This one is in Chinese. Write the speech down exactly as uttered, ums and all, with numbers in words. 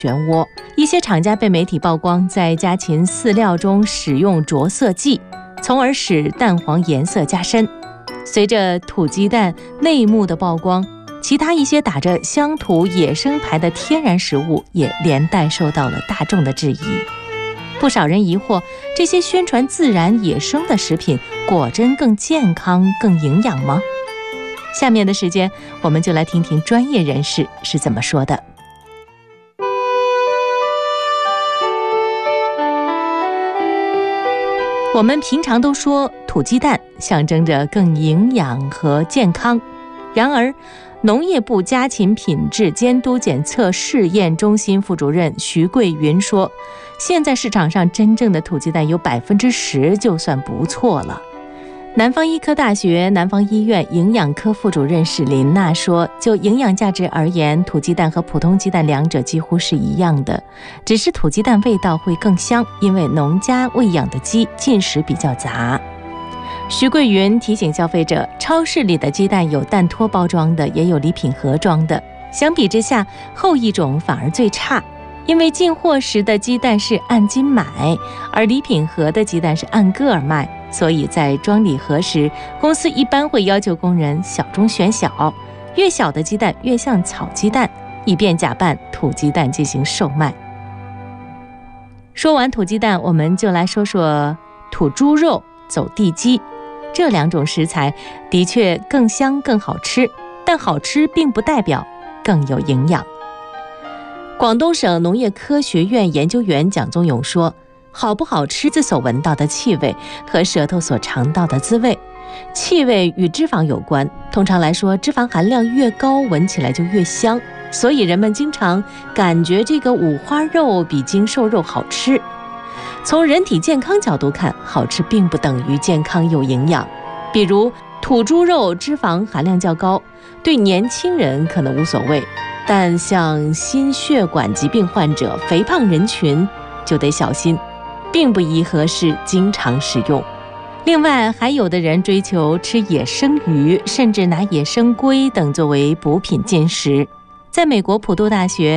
漩涡。一些厂家被媒体曝光在家禽饲料中使用着色剂，从而使蛋黄颜色加深。随着土鸡蛋内幕的曝光，其他一些打着乡土野生牌的天然食物也连带受到了大众的质疑。不少人疑惑，这些宣传自然野生的食品果真更健康更营养吗？下面的时间我们就来听听专业人士是怎么说的。我们平常都说土鸡蛋象征着更营养和健康，然而农业部家禽品质监督检测试验中心副主任徐桂云说，现在市场上真正的土鸡蛋有百分之十就算不错了。南方医科大学南方医院营养科副主任史琳娜说，就营养价值而言，土鸡蛋和普通鸡蛋两者几乎是一样的，只是土鸡蛋味道会更香，因为农家喂养的鸡进食比较杂。徐桂云提醒消费者，超市里的鸡蛋有蛋托包装的，也有礼品盒装的，相比之下，后一种反而最差，因为进货时的鸡蛋是按斤买，而礼品盒的鸡蛋是按个儿卖，所以在装礼盒时，公司一般会要求工人小中选小，越小的鸡蛋越像草鸡蛋，以便假扮土鸡蛋进行售卖。说完土鸡蛋，我们就来说说土猪肉、走地鸡。这两种食材的确更香更好吃，但好吃并不代表更有营养。广东省农业科学院研究员蒋宗勇说，好不好吃自所闻到的气味和舌头所尝到的滋味，气味与脂肪有关，通常来说脂肪含量越高闻起来就越香，所以人们经常感觉这个五花肉比精瘦肉好吃。从人体健康角度看，好吃并不等于健康有营养。比如土猪肉脂肪含量较高，对年轻人可能无所谓，但像心血管疾病患者、肥胖人群就得小心，并不宜合适经常食用。另外，还有的人追求吃野生鱼，甚至拿野生龟等作为补品进食。在美国普渡大学